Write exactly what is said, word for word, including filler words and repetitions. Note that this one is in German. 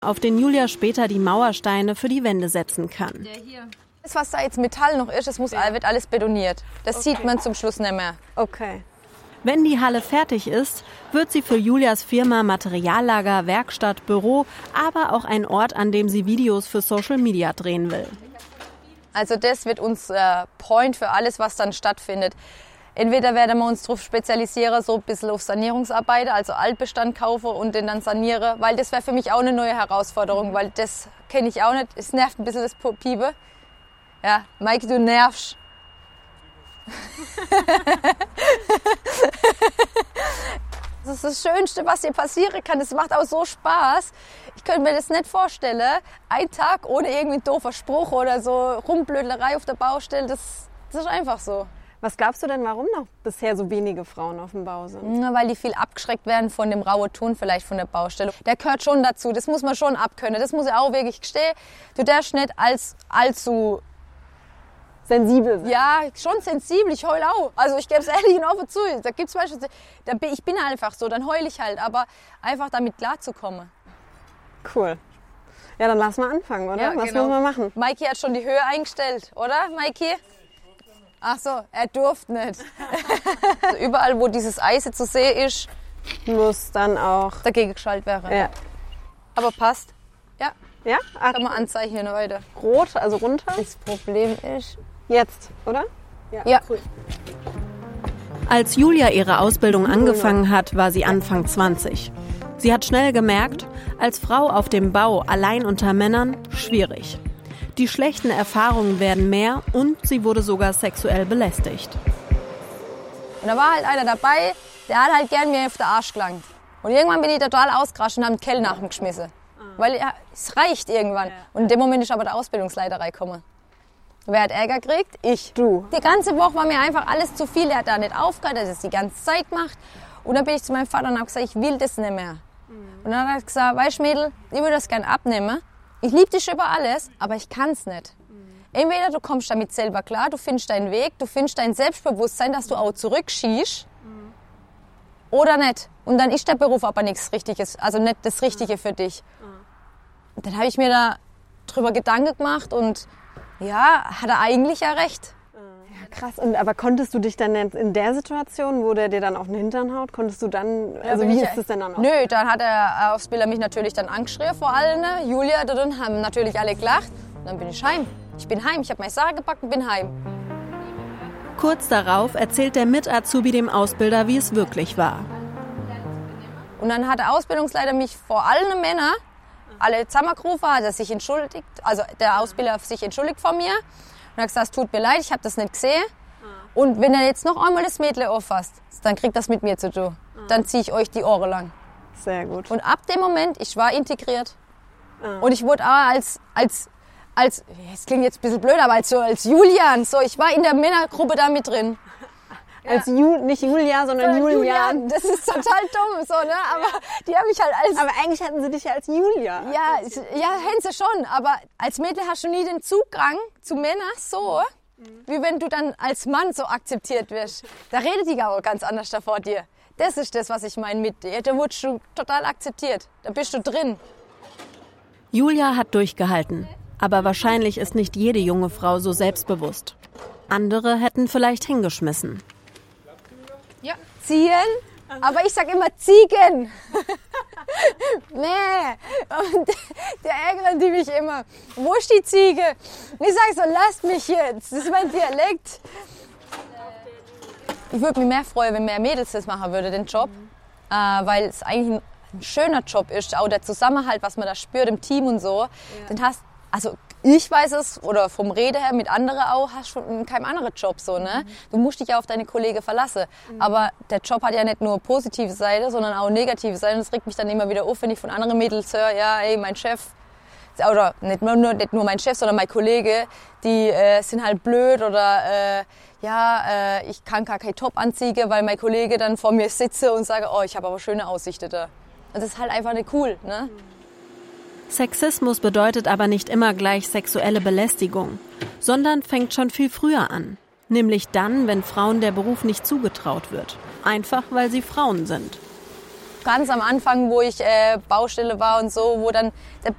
auf den Julia später die Mauersteine für die Wände setzen kann. Der hier. Das, was da jetzt Metall noch ist, das muss, ja. wird alles betoniert. Das okay. sieht man zum Schluss nicht mehr. Okay. Wenn die Halle fertig ist, wird sie für Julias Firma Materiallager, Werkstatt, Büro, aber auch ein Ort, an dem sie Videos für Social Media drehen will. Also das wird unser Point für alles, was dann stattfindet. Entweder werden wir uns darauf spezialisieren, so ein bisschen auf Sanierungsarbeiten, also Altbestand kaufen und den dann sanieren, weil das wäre für mich auch eine neue Herausforderung, weil das kenne ich auch nicht. Es nervt ein bisschen das Piepe. Ja, Maike, du nervst. Das ist das Schönste, was dir passieren kann. Es macht auch so Spaß. Ich könnte mir das nicht vorstellen. Ein Tag ohne irgendwie einen doofen Spruch oder so Rumblödlerei auf der Baustelle. Das, das ist einfach so. Was glaubst du denn, warum noch bisher so wenige Frauen auf dem Bau sind? Ja, weil die viel abgeschreckt werden von dem rauen Ton vielleicht von der Baustelle. Der gehört schon dazu. Das muss man schon abkönnen. Das muss ich auch wirklich gestehen. Du darfst nicht als allzu sensibel sein. Ja, schon sensibel. Ich heul auch. Also ich gebe es ehrlich und offen zu. Da gibt's Beispiele, da bin, ich bin einfach so, dann heul ich halt. Aber einfach damit klarzukommen. Cool. Ja, dann lass mal anfangen, oder? Ja, Was genau. müssen wir machen? Maiki hat schon die Höhe eingestellt, oder, Maiki? Ach so, er durfte nicht. Also überall, wo dieses Eis zu sehen ist, muss dann auch dagegen geschaltet werden. Ja. Aber passt. Ja. Ja? Ach, kann man anzeichnen heute. Rot, also runter? Das Problem ist... Jetzt, oder? Ja. ja. Cool. Als Julia ihre Ausbildung angefangen hat, war sie Anfang zwanzig. Sie hat schnell gemerkt, als Frau auf dem Bau allein unter Männern, schwierig. Die schlechten Erfahrungen werden mehr und sie wurde sogar sexuell belästigt. Und da war halt einer dabei, der hat halt gern mir auf den Arsch gelangt. Und irgendwann bin ich total ausgerastet und habe den Kell nach ihm geschmissen. Ah. Weil ja, es reicht irgendwann. Ja. Und in dem Moment ist aber der Ausbildungsleiter reingekommen. Wer hat Ärger gekriegt? Ich. Du. Die ganze Woche war mir einfach alles zu viel. Er hat da nicht aufgehört, er hat das die ganze Zeit gemacht. Und dann bin ich zu meinem Vater und habe gesagt, ich will das nicht mehr. Mhm. Und dann hat er gesagt, weißt du Mädel, ich würde das gerne abnehmen. Ich liebe dich über alles, aber ich kann es nicht. Mhm. Entweder du kommst damit selber klar, du findest deinen Weg, du findest dein Selbstbewusstsein, dass du auch zurückschießt. Mhm. Oder nicht. Und dann ist der Beruf aber nichts Richtiges, also nicht das Richtige mhm. für dich. Mhm. Dann habe ich mir da drüber Gedanken gemacht und ja, hat er eigentlich ja recht. Ja, krass. Und, aber konntest du dich dann in der Situation, wo der dir dann auf den Hintern haut, konntest du dann, also ja, wie ist das denn dann auch? Nö, dann hat der Ausbilder mich natürlich dann angeschrien vor allen. Ne? Julia, da drin haben natürlich alle gelacht. Und dann bin ich heim. Ich bin heim. Ich habe meine Sache gepackt und bin heim. Kurz darauf erzählt der Mit-Azubi dem Ausbilder, wie es wirklich war. Und dann hat der Ausbildungsleiter mich vor allen Männern alle zusammengerufen, hat er sich entschuldigt, also der Ausbilder hat sich entschuldigt von mir und hat gesagt, es tut mir leid, ich habe das nicht gesehen. Und wenn er jetzt noch einmal das Mädel auffasst, dann kriegt das mit mir zu tun. Dann ziehe ich euch die Ohren lang. Sehr gut. Und ab dem Moment, ich war integriert. Und ich wurde auch als, als, als, es klingt jetzt ein bisschen blöd, aber als, so, als Julian, so, ich war in der Männergruppe da mit drin. Ja. Als Ju, nicht Julia, sondern Julian. Julian. Das ist total dumm, so, ne? Aber ja. die haben mich halt als... Aber eigentlich hatten sie dich ja als Julia. Ja, ja, hätten sie schon. Aber als Mädel hast du nie den Zugang zu Männern so, mhm. wie wenn du dann als Mann so akzeptiert wirst. Da redet die auch ganz anders da vor dir. Das ist das, was ich meine mit dir. Da wurdest du total akzeptiert. Da bist du drin. Julia hat durchgehalten. Aber wahrscheinlich ist nicht jede junge Frau so selbstbewusst. Andere hätten vielleicht hingeschmissen. Ja, ziehen, aber ich sag immer Ziegen. Nee, und der ärgern die mich immer. Wo ist die Ziege? Und ich sag so, lasst mich jetzt, das ist mein Dialekt. Ich würde mich mehr freuen, wenn mehr Mädels das machen würden, den Job, mhm. äh, weil es eigentlich ein, ein schöner Job ist, auch der Zusammenhalt, was man da spürt im Team und so. Ja. Den hast, also ich weiß es, oder vom Rede her mit anderen auch, hast du in keinem anderen Job so, ne? Mhm. Du musst dich ja auf deine Kollegen verlassen. Mhm. Aber der Job hat ja nicht nur positive Seite, sondern auch negative Seite. Und das regt mich dann immer wieder auf, wenn ich von anderen Mädels höre, ja, ey, mein Chef, oder nicht nur, nicht nur mein Chef, sondern mein Kollege, die äh, sind halt blöd oder äh, ja, äh, ich kann gar kein Top anziehen, weil mein Kollege dann vor mir sitze und sage, oh, ich habe aber schöne Aussichten da. Und das ist halt einfach nicht cool, ne? Sexismus bedeutet aber nicht immer gleich sexuelle Belästigung, sondern fängt schon viel früher an. Nämlich dann, wenn Frauen der Beruf nicht zugetraut wird. Einfach, weil sie Frauen sind. Ganz am Anfang, wo ich äh, Baustelle war und so, wo dann, da